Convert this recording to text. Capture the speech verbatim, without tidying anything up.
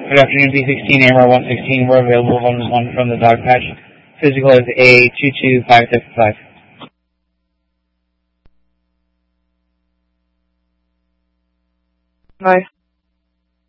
Good afternoon, B sixteen, A M R one sixteen. We're available on one from the dog patch. Physical is A two two five seven five. Bye.